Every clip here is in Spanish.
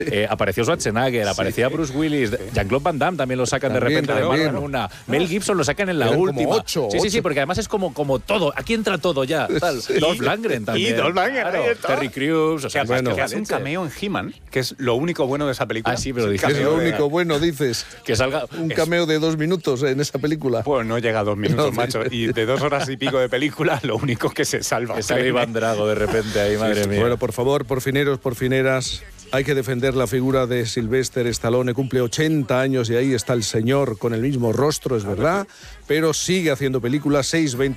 Apareció Schwarzenegger, aparecía Bruce Willis, Jean-Claude Van Damme también lo sacan También, de repente de mano en una. Mel Gibson lo sacan en la última. Como ocho, sí, porque además es como todo. Aquí entra todo ya. Tal. Dolph Lundgren también. Y Dolph Lundgren, claro. Terry Crews. O sea, bueno, que hace un cameo en He-Man, que es lo único bueno de esa película. Ah, sí, pero es lo único bueno, dices. Que salga un cameo de 2 minutos en esa película. Pues no llega a 2 minutos, macho. Y de 2 horas y pico de película, lo único que se salva. Que sale Iván Drago de repente ahí, madre mía. Bueno, por favor, porfineros, porfineras, hay que defender la figura de Sylvester Stallone. Cumple 80 años y ahí está el señor con el mismo rostro, es verdad, pero sigue haciendo películas.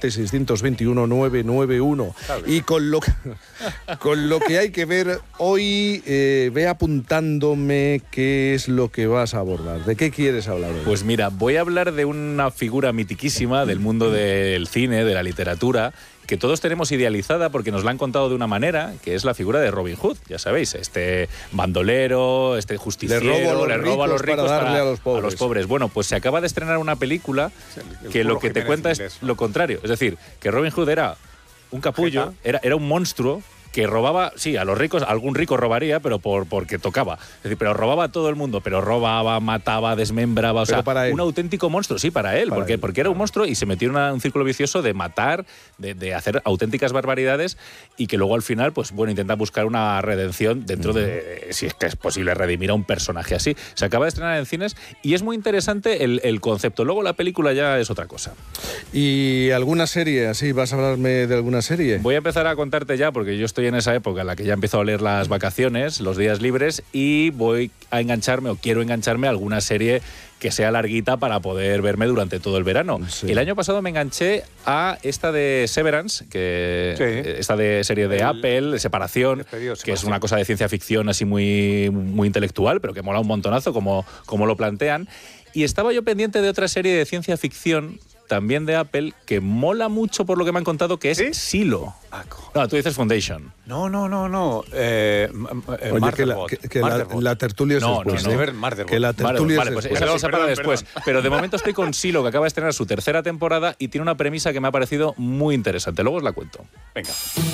620-621-991. Y con lo que hay que ver hoy, ve apuntándome qué es lo que vas a abordar. ¿De qué quieres hablar hoy? Pues mira, voy a hablar de una figura mitiquísima del mundo del cine, de la literatura, que todos tenemos idealizada porque nos la han contado de una manera, que es la figura de Robin Hood, ya sabéis, este bandolero, este justiciero, le roba a los ricos para darle a los pobres. Bueno, pues se acaba de estrenar una película que lo que te cuenta es lo contrario. Es decir, que Robin Hood era un capullo, era un monstruo que robaba, sí, a los ricos, algún rico robaría, pero porque tocaba. Es decir, pero robaba a todo el mundo, pero robaba, mataba, desmembraba, o sea, un auténtico monstruo, sí, para él, porque era un monstruo y se metió en un círculo vicioso de matar, de hacer auténticas barbaridades y que luego al final, pues bueno, intenta buscar una redención dentro de, si es que es posible redimir a un personaje así. Se acaba de estrenar en cines y es muy interesante el concepto. Luego la película ya es otra cosa. ¿Y alguna serie así? ¿Vas a hablarme de alguna serie? Voy a empezar a contarte ya, porque yo estoy en esa época en la que ya empiezo a oler las vacaciones, los días libres, y voy a engancharme o quiero engancharme a alguna serie que sea larguita para poder verme durante todo el verano. Sí. El año pasado me enganché a esta de Severance, esta de serie de Apple, Separación, que es una cosa de ciencia ficción así muy, muy intelectual, pero que mola un montonazo como lo plantean. Y estaba yo pendiente de otra serie de ciencia ficción también de Apple, que mola mucho por lo que me han contado, que es Silo. No, tú dices Foundation. No. Oye, que la tertulia es después. Que la tertulia es pues después. esa para después. Pero de momento estoy con Silo, que acaba de estrenar su tercera temporada y tiene una premisa que me ha parecido muy interesante. Luego os la cuento. Venga.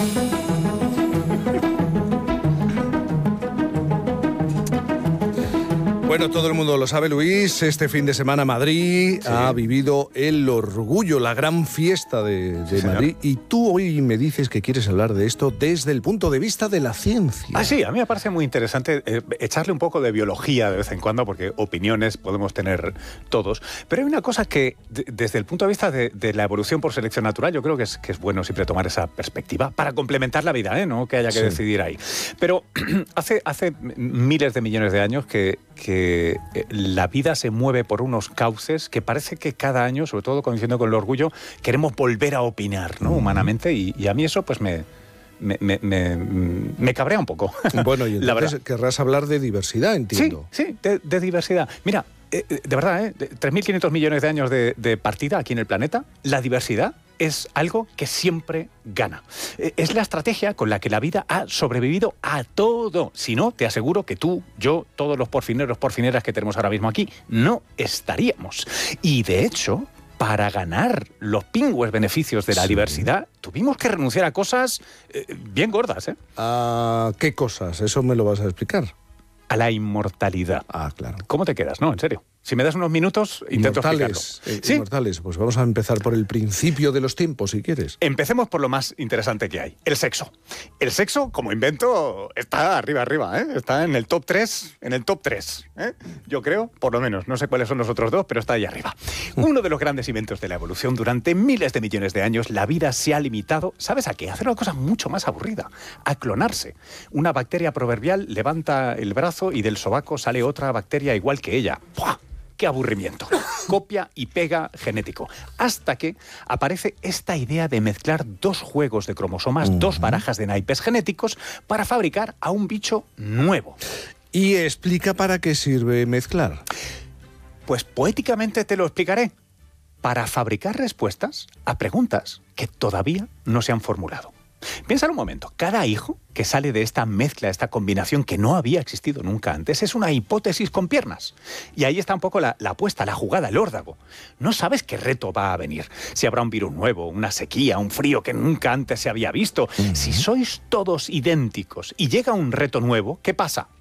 Bueno, todo el mundo lo sabe, Luis. Este fin de semana Madrid ha vivido el orgullo, la gran fiesta de Madrid. Y tú hoy me dices que quieres hablar de esto desde el punto de vista de la ciencia. Ah, sí, a mí me parece muy interesante echarle un poco de biología de vez en cuando, porque opiniones podemos tener todos. Pero hay una cosa que, desde el punto de vista de la evolución por selección natural, yo creo que es bueno siempre tomar esa perspectiva para complementar la vida, no que haya que decidir ahí. Pero hace miles de millones de años que la vida se mueve por unos cauces que parece que cada año, sobre todo coincidiendo con el orgullo, queremos volver a opinar, ¿no? Humanamente, y a mí eso pues me cabrea un poco. Bueno, y entonces querrás hablar de diversidad, entiendo. Sí, de diversidad. Mira, de verdad, 3.500 millones de años de partida aquí en el planeta, la diversidad es algo que siempre gana. Es la estrategia con la que la vida ha sobrevivido a todo. Si no, te aseguro que tú, yo, todos los porfineras que tenemos ahora mismo aquí, no estaríamos. Y de hecho, para ganar los pingües beneficios de la diversidad, tuvimos que renunciar a cosas bien gordas, ¿eh? ¿A qué cosas? Eso me lo vas a explicar. A la inmortalidad. Ah, claro. ¿Cómo te quedas? No, en serio. Si me das unos minutos, intento explicarlo. Inmortales, pues vamos a empezar por el principio de los tiempos, si quieres. Empecemos por lo más interesante que hay, el sexo. El sexo, como invento, está arriba, ¿eh? Está en el top 3, ¿eh? Yo creo, por lo menos. No sé cuáles son los otros dos, pero está ahí arriba. Uno de los grandes inventos de la evolución. Durante miles de millones de años, la vida se ha limitado, ¿sabes a qué? A hacer una cosa mucho más aburrida, a clonarse. Una bacteria proverbial levanta el brazo y del sobaco sale otra bacteria igual que ella. ¡Buah! ¡Qué aburrimiento! Copia y pega genético. Hasta que aparece esta idea de mezclar 2 juegos de cromosomas, 2 barajas de naipes genéticos, para fabricar a un bicho nuevo. ¿Y explica para qué sirve mezclar? Pues poéticamente te lo explicaré. Para fabricar respuestas a preguntas que todavía no se han formulado. Piensa un momento, cada hijo que sale de esta mezcla, esta combinación que no había existido nunca antes, es una hipótesis con piernas. Y ahí está un poco la apuesta, la jugada, el órdago. No sabes qué reto va a venir. Si habrá un virus nuevo, una sequía, un frío que nunca antes se había visto. Si sois todos idénticos y llega un reto nuevo, ¿qué pasa?